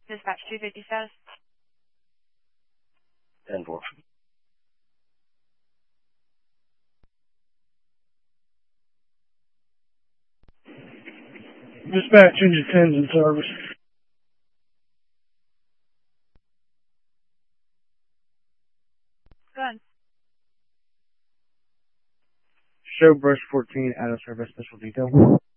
Dispatch 250 status. 10-4. Dispatch engine 10's in service. Go ahead. Show brush 14 out of service, special detail.